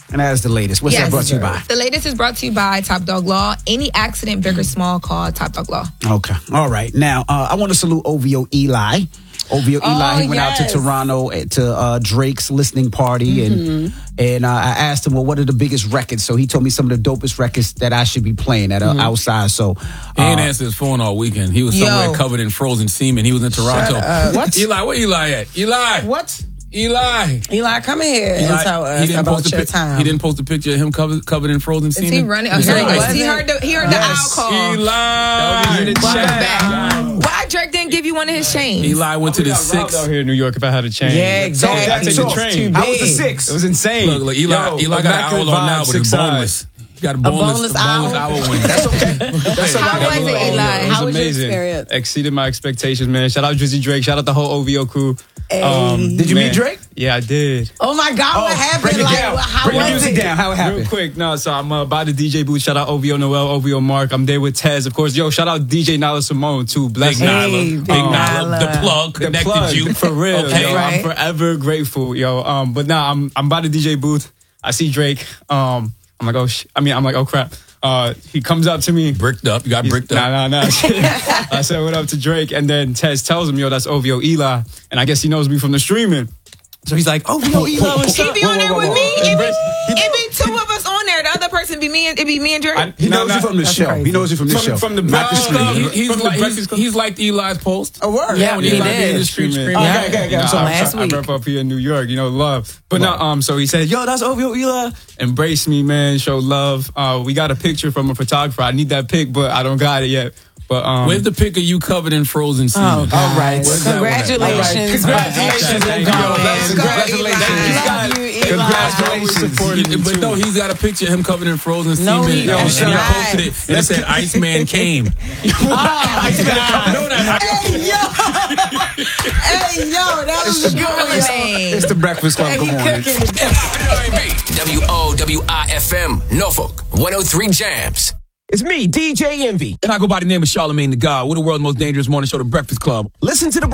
And that is the latest. What's that brought to you by? The latest is brought to you by Top Dog Law. Any accident, big or small, call Top Dog Law. Okay. All right. Now, I want to salute OVO Eli. He went out to Toronto to Drake's listening party, and I asked him, well, what are the biggest records? So he told me some of the dopest records that I should be playing at outside. So he didn't answer his phone all weekend. He was somewhere covered in frozen semen. He was in Toronto. What? Eli, where Eli at? Eli. What? Eli, come in here and tell us about your time. He didn't post a picture of him covered in frozen semen. Is he running? He heard the owl call. Eli, why Drake didn't give you one of his chains? Eli went to the 6 out here in New York. If I had a chain, yeah, exactly. I take the train. How was the 6? It was insane. Look, Eli got an owl on now, but it's boneless. He got a boneless owl wing. That's okay. That's How was it, Eli? How was your amazing. experience? Exceeded my expectations, man. Shout out Drizzy Drake. Shout out the whole OVO crew. Did you meet Drake? Yeah, I did. Oh my God, what happened? Break it down. How Break the was music it? down. How it happened? Real quick, so I'm by the DJ booth. Shout out OVO Noel, OVO Mark. I'm there with Tez, of course. Yo, shout out DJ Nyla Simone too. Bless Big Nyla. The plug connected you for real. Okay, yo, right. I'm forever grateful, yo. But now I'm by the DJ booth. I see Drake. I'm like, oh crap. He comes up to me. Bricked up. You got bricked up. Nah. I said what up to Drake, and then Tez tells him, yo, that's OVO Eli, and I guess he knows me from the streaming. So he's like, OVO Eli, what's up? He be on there with me. It be two of us on there. The other person be me and Drake. He knows you from the show. He knows you from the show. From the not the stream. He's like Eli's post. A word. Yeah, when he Eli be in the did. street screaming. Last week. I rep up here in New York, love. But no, so he said, yo, that's OVO Eli. Embrace me, man. Show love. We got a picture from a photographer. I need that pic, but I don't got it yet. But where's the pic of you covered in frozen semen? Oh, all right. Congratulations. Congratulations. But no, he's got a picture of him covered in frozen No, semen. he don't. And he posted it. And it said, Iceman came. Hey, yo, that was a good one. It's the Breakfast Club. Good morning. WOWIFM, Norfolk, 103 Jams. It's me, DJ Envy, and I go by the name of Charlamagne the God. We're the world's most dangerous morning show, The Breakfast Club. Listen to the